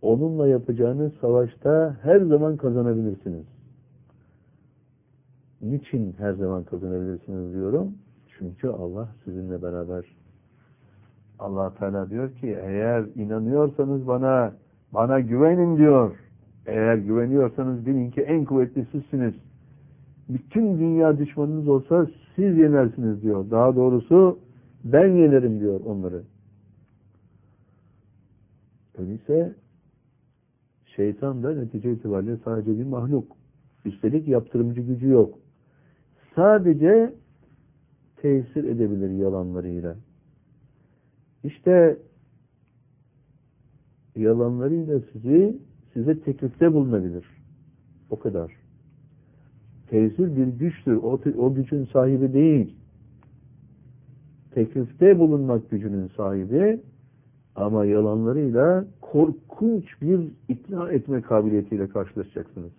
onunla yapacağınız savaşta her zaman kazanabilirsiniz. Niçin her zaman kazanabilirsiniz diyorum? Çünkü Allah sizinle beraber. Allah Teala diyor ki eğer inanıyorsanız bana güvenin diyor. Eğer güveniyorsanız bilin ki en kuvvetli sizsiniz. Bütün dünya düşmanınız olsa siz yenersiniz diyor. Daha doğrusu ben yenerim diyor onları. Öyleyse şeytan da netice itibariyle sadece bir mahluk. Üstelik yaptırımcı gücü yok. Sadece tesir edebilir yalanlarıyla. İşte yalanlarıyla size teklifte bulunabilir. O kadar. Tesir bir güçtür. O gücün sahibi değil. Teklifte bulunmak gücünün sahibi ama yalanlarıyla korkunç bir ikna etme kabiliyetiyle karşılaşacaksınız.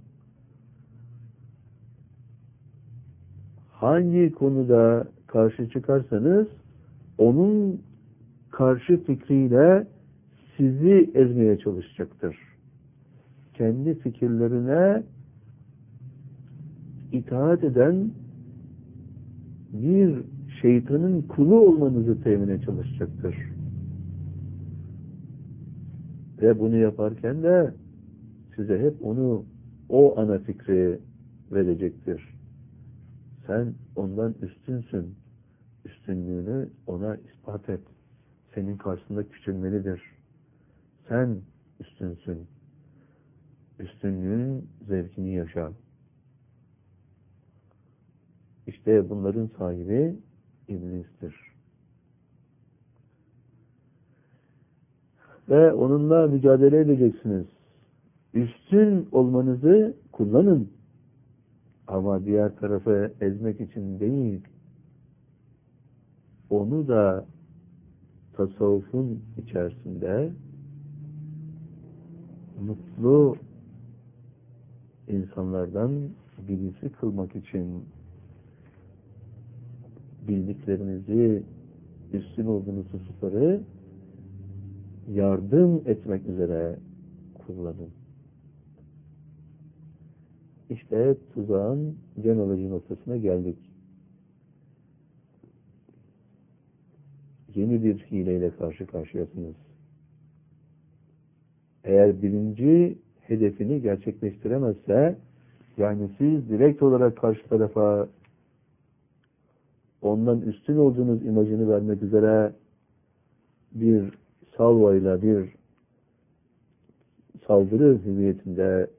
Hangi konuda karşı çıkarsanız onun karşı fikriyle sizi ezmeye çalışacaktır. Kendi fikirlerine itaat eden bir şeytanın kulu olmanızı temine çalışacaktır. Ve bunu yaparken de size hep o ana fikri verecektir. Sen ondan üstünsün. Üstünlüğünü ona ispat et. Senin karşısında küçülmelidir. Sen üstünsün. Üstünlüğün zevkini yaşa. İşte bunların sahibi iblistir. Ve onunla mücadele edeceksiniz. Üstün olmanızı kullanın. Ama diğer tarafı ezmek için değil. Onu da tasavvufun içerisinde mutlu insanlardan birisi kılmak için bildiklerinizi, üstün olduğunuz hususları yardım etmek üzere kullanın. İşte tuzağın can alıcı noktasına geldik. Yeni bir hileyle karşı karşıyasınız. Eğer birinci hedefini gerçekleştiremezse, yani siz direkt olarak karşı tarafa ondan üstün olduğunuz imajını vermek üzere bir salvayla, bir saldırı hüviyetinde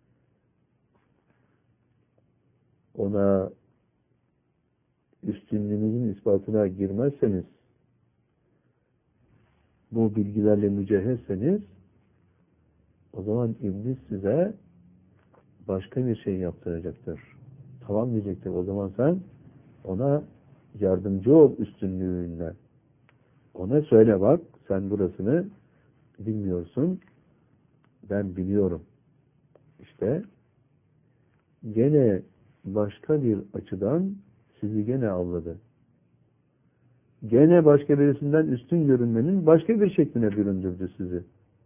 ona üstünlüğünüzün ispatına girmezseniz, bu bilgilerle mücehhezseniz, o zaman iblis size başka bir şey yaptıracaktır. Tamam diyecektir. O zaman sen ona yardımcı ol üstünlüğünle. Ona söyle bak, sen burasını bilmiyorsun, ben biliyorum. İşte gene başka bir açıdan sizi gene avladı. Gene başka birisinden üstün görünmenin başka bir şekline büründürdü sizi.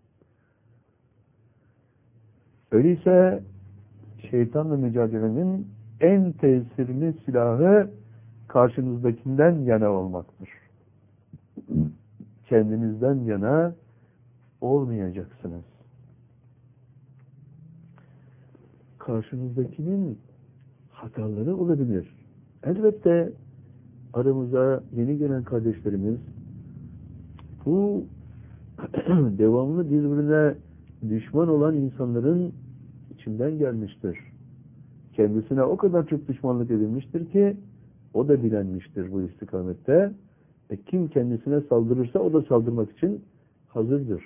Öyleyse şeytanla mücadelenin en tesirli silahı karşınızdakinden yana olmaktır. Kendinizden yana olmayacaksınız. Karşınızdakinin hataları olabilir. Elbette aramıza yeni gelen kardeşlerimiz bu devamlı birbirine düşman olan insanların içinden gelmiştir. Kendisine o kadar çok düşmanlık edilmiştir ki o da bilenmiştir bu istikamette. Kim kendisine saldırırsa o da saldırmak için hazırdır.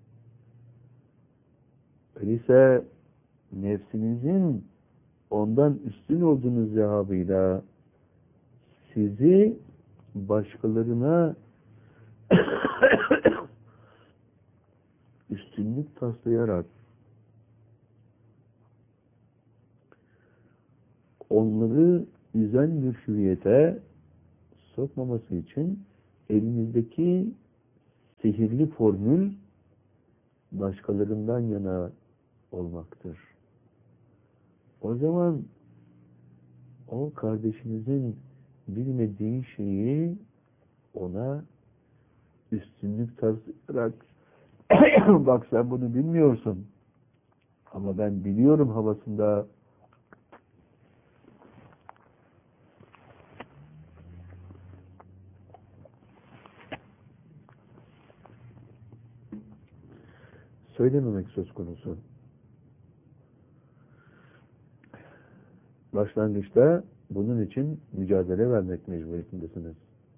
Öyleyse nefsinizin ondan üstün olduğunuz zehabıyla sizi başkalarına üstünlük taslayarak onları üzen bir hüviyete sokmaması için elinizdeki sihirli formül başkalarından yana olmaktır. O zaman o kardeşinizin bilmediği şeyi ona üstünlük taslayarak bak sen bunu bilmiyorsun ama ben biliyorum havasında söylememek söz konusu. Başlangıçta bunun için mücadele vermek mecburiyetindesiniz.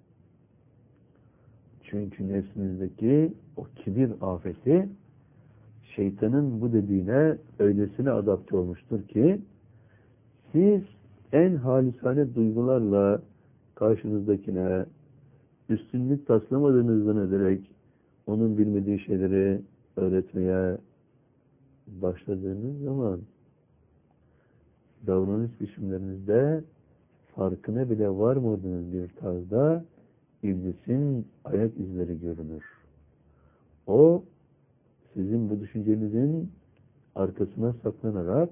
Çünkü nefsinizdeki o kibir afeti şeytanın bu dediğine öylesine adapte olmuştur ki siz en halisane duygularla karşınızdakine üstünlük taslamadığınızdan ederek onun bilmediği şeyleri öğretmeye başladığınız zaman davranış biçimlerinizde farkına bile varmadığınız bir tarzda iblisin ayak izleri görünür. O sizin bu düşüncenizin arkasına saklanarak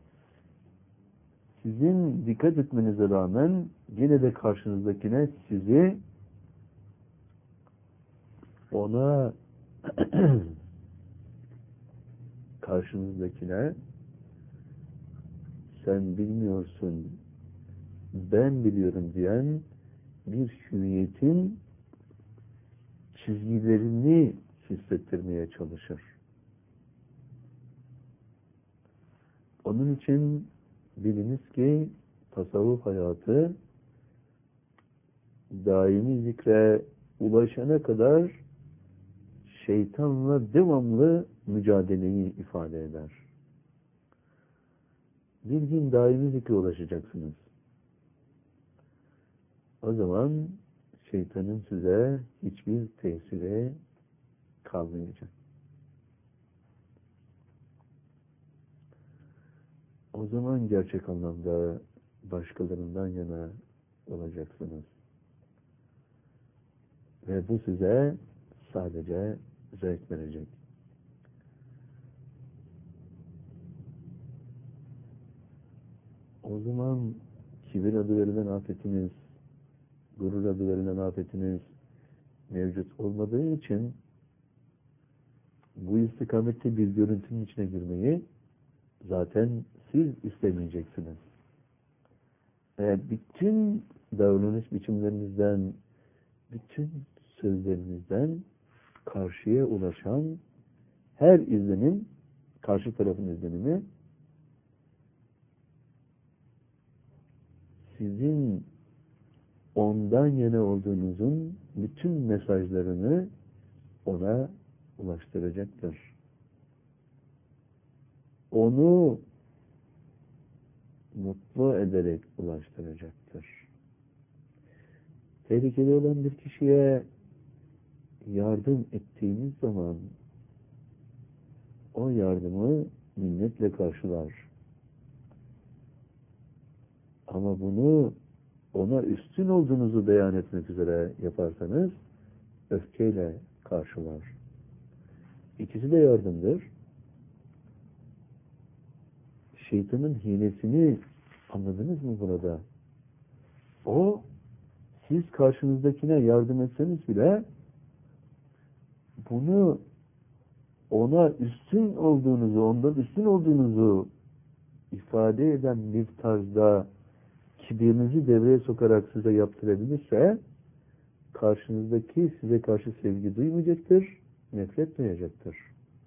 sizin dikkat etmenize rağmen yine de karşınızdakine sizi ona karşınızdakine sen bilmiyorsun ben biliyorum diyen bir hüviyetin çizgilerini hissettirmeye çalışır. Onun için biliniz ki tasavvuf hayatı daimi zikre ulaşana kadar şeytanla devamlı mücadeleyi ifade eder. Bir gün daimi zikre ulaşacaksınız. O zaman şeytanın size hiçbir tesiri kalmayacak. O zaman gerçek anlamda başkalarından yana olacaksınız. Ve bu size sadece zevk verecek. O zaman kibir adı verilen afetiniz, gurur adı verilen afetiniz mevcut olmadığı için bu istikamette bir görüntünün içine girmeyi zaten siz istemeyeceksiniz. Bütün davranış biçimlerinizden, bütün sözlerinizden karşıya ulaşan her izlenim, karşı tarafın izlenimi sizin ondan yana olduğunuzun bütün mesajlarını ona ulaştıracaktır. Onu mutlu ederek ulaştıracaktır. Tehlikeli olan bir kişiye yardım ettiğiniz zaman o yardımı minnetle karşılar. Ama bunu ona üstün olduğunuzu beyan etmek üzere yaparsanız öfkeyle karşılar. İkisi de yardımdır. Şeytanın hilesini anladınız mı burada? O siz karşınızdakine yardım etseniz bile bunu ona üstün olduğunuzu, ondan üstün olduğunuzu ifade eden bir tarzda kibirinizi devreye sokarak size yaptırabilirse karşınızdaki size karşı sevgi duymayacaktır, nefret duyacaktır.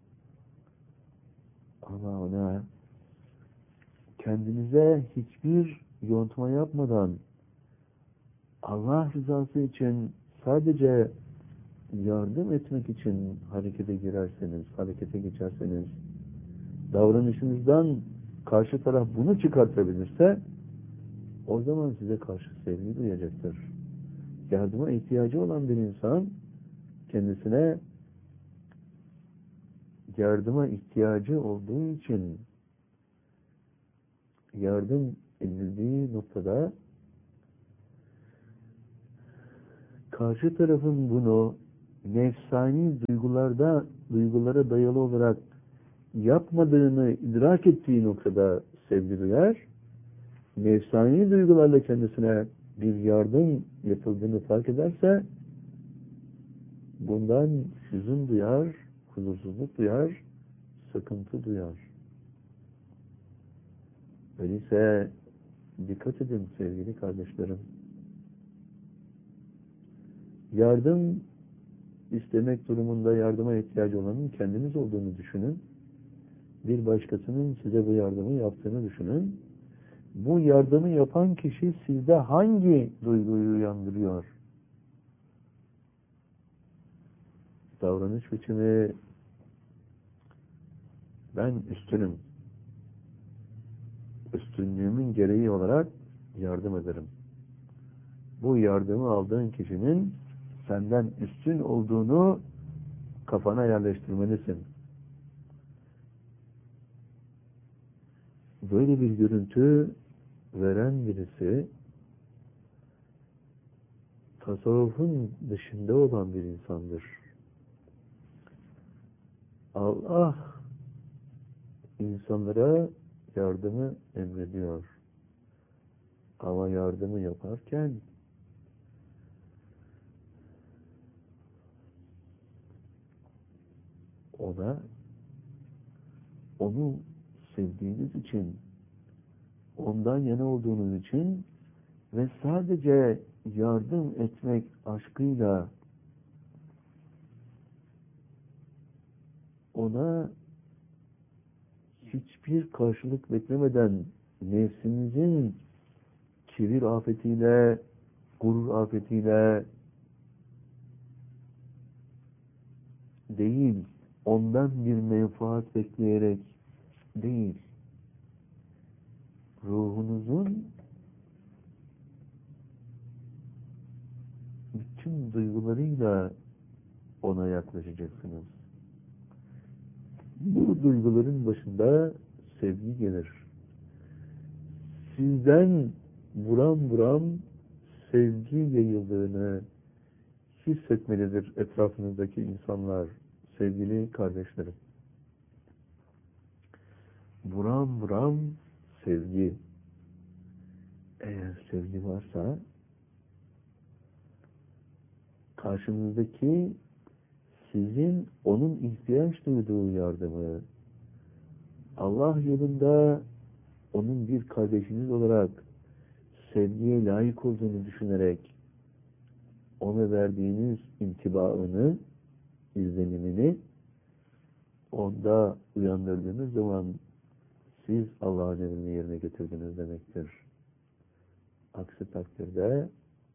Ama ona kendinize hiçbir yontma yapmadan Allah rızası için sadece yardım etmek için harekete girerseniz, harekete geçerseniz, davranışınızdan karşı taraf bunu çıkartabilirse o zaman size karşı sevgi duyacaktır. Yardıma ihtiyacı olan bir insan kendisine yardıma ihtiyacı olduğu için yardım edildiği noktada karşı tarafın bunu nefsani duygulara dayalı olarak yapmadığını idrak ettiği noktada sevgi duyar. Nefsani duygularla kendisine bir yardım yapıldığını fark ederse bundan hüzün duyar, huzursuzluk duyar, sıkıntı duyar. Öyleyse dikkat edin sevgili kardeşlerim. Yardım istemek durumunda yardıma ihtiyacı olanın kendiniz olduğunu düşünün. Bir başkasının size bu yardımı yaptığını düşünün. Bu yardımı yapan kişi sizde hangi duyguyu uyandırıyor? Davranış biçimi, ben üstünüm. Üstünlüğümün gereği olarak yardım ederim. Bu yardımı aldığın kişinin senden üstün olduğunu kafana yerleştirmelisin. Böyle bir görüntü veren birisi tasavvufun dışında olan bir insandır. Allah insanlara yardımı emrediyor. Ama yardımı yaparken onu sevdiğiniz için, ondan yana olduğunuz için ve sadece yardım etmek aşkıyla ona hiçbir karşılık beklemeden nefsinizin kibir afetiyle, gurur afetiyle değil, ondan bir menfaat bekleyerek değil, ruhunuzun bütün duygularıyla ona yaklaşacaksınız. Bu duyguların başında sevgi gelir. Sizden buram buram sevgi yayıldığını hissetmelidir etrafınızdaki insanlar, sevgili kardeşlerim. Buram buram sevgi. Eğer sevgi varsa karşınızdaki sizin onun ihtiyaç duyduğu yardımı Allah yolunda onun bir kardeşiniz olarak sevgiye layık olduğunu düşünerek ona verdiğiniz intibaını, izlenimini onda uyandırdığınız zaman siz Allah'ın emrini yerine getirdiniz demektir. Aksi takdirde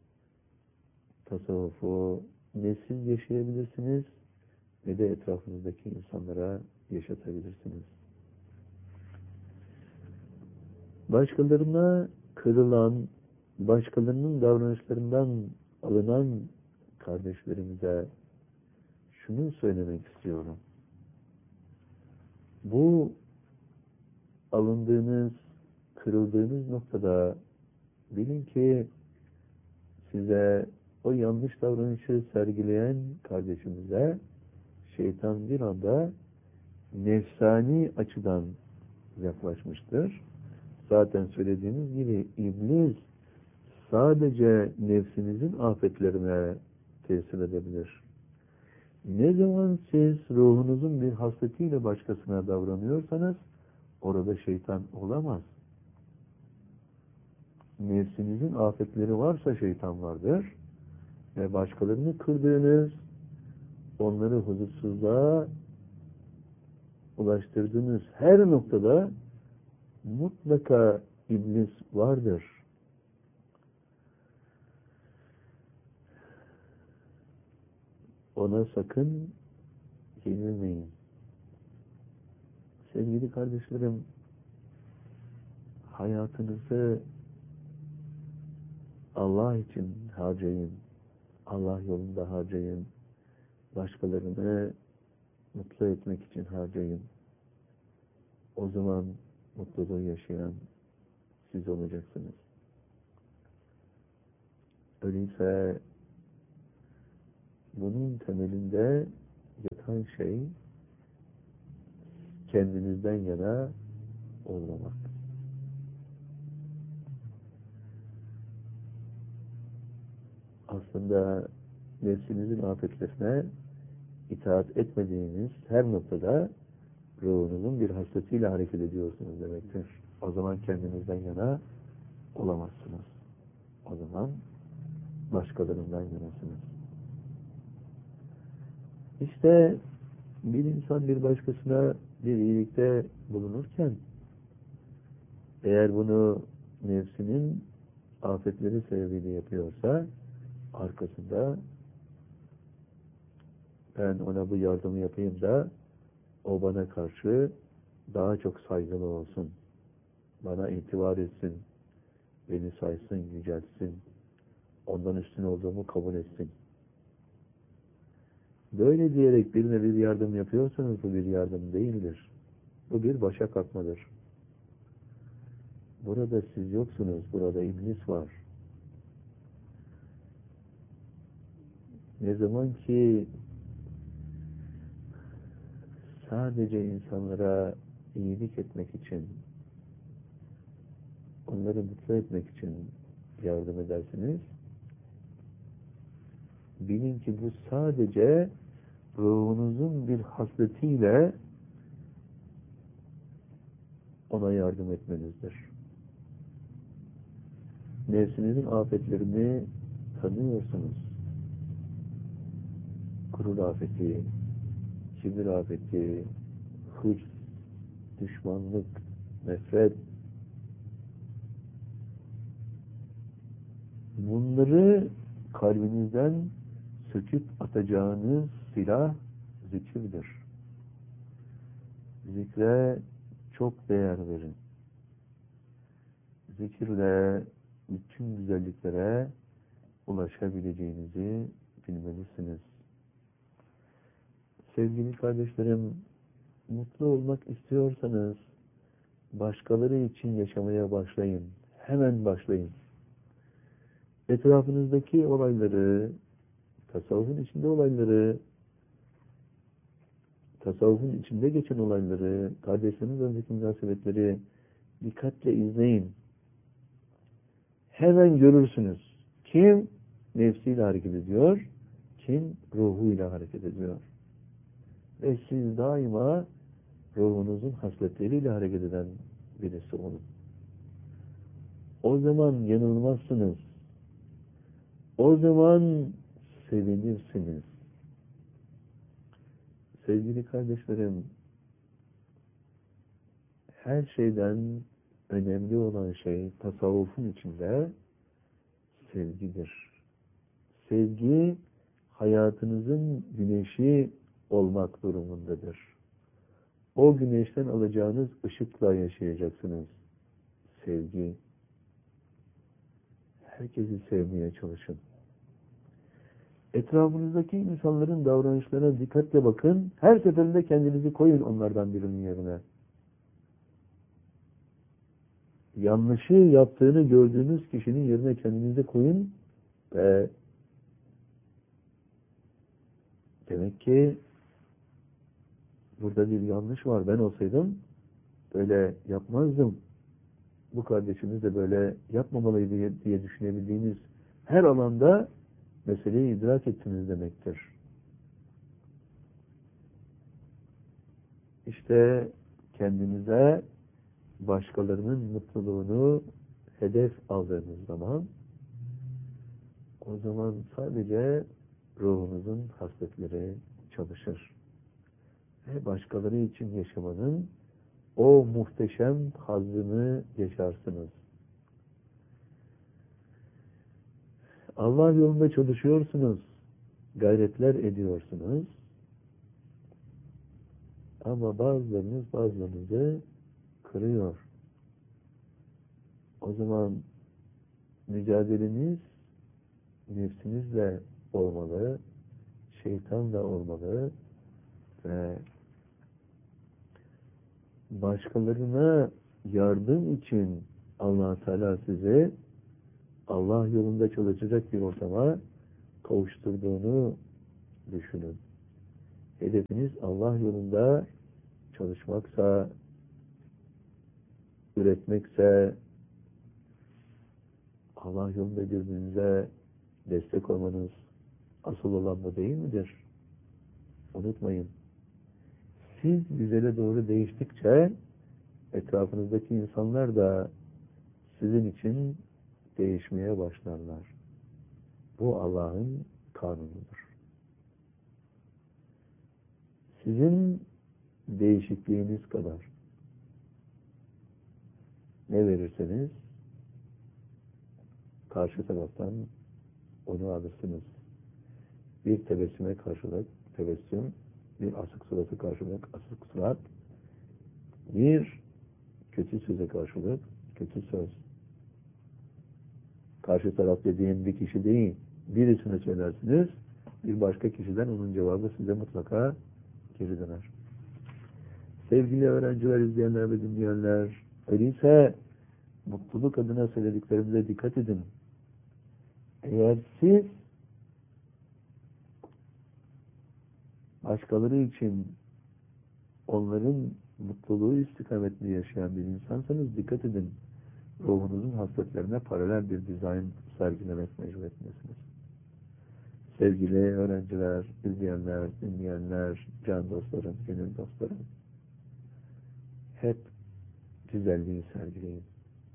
tasavvufu ne siz yaşayabilirsiniz ne de etrafınızdaki insanlara yaşatabilirsiniz. Başkalarına kırılan, başkalarının davranışlarından alınan kardeşlerimize şunu söylemek istiyorum. Bu alındığınız, kırıldığınız noktada bilin ki size o yanlış davranışı sergileyen kardeşimize şeytan bir anda nefsani açıdan yaklaşmıştır. Zaten söylediğimiz gibi iblis sadece nefsinizin afetlerine tesir edebilir. Ne zaman siz ruhunuzun bir hasletiyle başkasına davranıyorsanız orada şeytan olamaz. Nefsinizin afetleri varsa şeytan vardır ve başkalarını kırdığınız, onları huzursuzluğa ulaştırdığınız her noktada mutlaka iblis vardır. Ona sakın yenilmeyin. Sevgili kardeşlerim, hayatınızı Allah için harcayın. Allah yolunda harcayın. Başkalarını mutlu etmek için harcayın. O zaman mutluluğu yaşayan siz olacaksınız. Öyleyse bunun temelinde yatan şey kendinizden yana olmamak. Aslında nefsinizin afetlerine itaat etmediğiniz her noktada ruhunuzun bir hasletiyle hareket ediyorsunuz demektir. O zaman kendinizden yana olamazsınız. O zaman başkalarından yanasınız. İşte bir insan bir başkasına bir iyilikte bulunurken eğer bunu nefsinin afetleri sebebiyle yapıyorsa arkasında ben ona bu yardımı yapayım da o bana karşı daha çok saygılı olsun. Bana itibar etsin. Beni saysın, yüceltsin. Ondan üstün olduğumu kabul etsin. Böyle diyerek birine bir yardım yapıyorsanız bu bir yardım değildir. Bu bir başa kalkmadır. Burada siz yoksunuz. Burada iblis var. Ne zaman ki sadece insanlara iyilik etmek için, onları mutlu etmek için yardım edersiniz, bilin ki bu sadece ruhunuzun bir hasletiyle ona yardım etmenizdir. Nefsinizin afetlerini tanıyorsunuz. Gurur afeti, kibir afeti, hırs, düşmanlık, nefret. Bunları kalbinizden söküp atacağınız silah zikirdir. Zikre çok değer verin. Zikirle bütün güzelliklere ulaşabileceğinizi bilmelisiniz. Sevgili kardeşlerim, mutlu olmak istiyorsanız başkaları için yaşamaya başlayın. Hemen başlayın. Etrafınızdaki olayları, tasavvufun içinde olayları, tasavvufun içinde geçen olayları, kardeşleriniz arasındaki münasebetleri dikkatle izleyin. Hemen görürsünüz. Kim nefsiyle hareket ediyor, kim ruhuyla hareket ediyor. Ve siz daima ruhunuzun hasletleriyle hareket eden birisi olun. O zaman yanılmazsınız. O zaman sevinirsiniz. Sevgili kardeşlerim, her şeyden önemli olan şey tasavvufun içinde sevgidir. Sevgi hayatınızın güneşi olmak durumundadır. O güneşten alacağınız ışıkla yaşayacaksınız. Sevgi. Herkesi sevmeye çalışın. Etrafınızdaki insanların davranışlarına dikkatle bakın. Her seferinde kendinizi koyun onlardan birinin yerine. Yanlışı yaptığını gördüğünüz kişinin yerine kendinizi koyun ve demek ki burada bir yanlış var. Ben olsaydım böyle yapmazdım. Bu kardeşimiz de böyle yapmamalıydı diye düşünebildiğiniz her alanda meseleyi idrak ettiniz demektir. İşte kendinize başkalarının mutluluğunu hedef aldığınız zaman o zaman sadece ruhunuzun hasletleri çalışır. Ve başkaları için yaşamanın o muhteşem hazzını yaşarsınız. Allah yolunda çalışıyorsunuz, gayretler ediyorsunuz ama bazılarınız bazılarınızı kırıyor. O zaman mücadeleniz nefsinizle olmalı, şeytanla olmalı ve başkalarına yardım için Allah Teala size Allah yolunda çalışacak bir ortama kavuşturduğunu düşünün. Hedefiniz Allah yolunda çalışmaksa, üretmekse, Allah yolunda birbirinize destek olmanız asıl olan bu değil midir? Unutmayın. Siz güzele doğru değiştikçe etrafınızdaki insanlar da sizin için değişmeye başlarlar. Bu Allah'ın kanunudur. Sizin değişikliğiniz kadar ne verirseniz karşı taraftan onu alırsınız. Bir tebessüme karşılık tebessüm, bir asık suratı karşılık asık surat, bir kötü söze karşılık kötü söz. Karşı taraf dediğin bir kişi değil, birisine söylersiniz, bir başka kişiden onun cevabı size mutlaka geri döner. Sevgili öğrenciler, izleyenler ve dinleyenler, öyleyse mutluluk adına söylediklerimize dikkat edin. Eğer siz başkaları için onların mutluluğu istikametli yaşayan bir insansanız dikkat edin. Ruhunuzun hasletlerine paralel bir dizayn sergilemek mecburiyetindesiniz. Sevgili öğrenciler, izleyenler, dinleyenler, can dostlarım, gönül dostlarım, hep güzelliği sergileyin.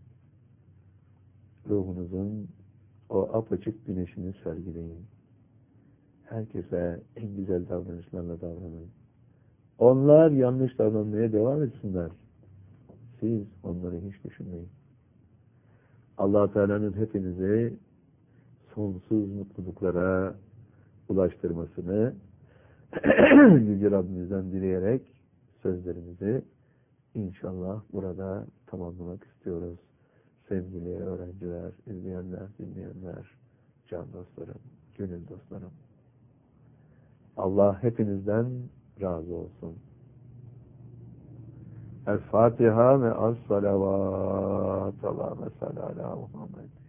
Ruhunuzun o apaçık güneşini sergileyin. Herkese en güzel davranışlarla davranın. Onlar yanlış davranmaya devam etsinler. Siz onları hiç düşünmeyin. Allah Teala'nın hepinizi sonsuz mutluluklara ulaştırmasını Yüce Rabbimizden dileyerek sözlerimizi inşallah burada tamamlamak istiyoruz. Sevgili öğrenciler, izleyenler, dinleyenler, can dostlarım, gönül dostlarım. Allah hepinizden razı olsun. El-Fatiha ve as-salavat. Allahümme salli ala Muhammed.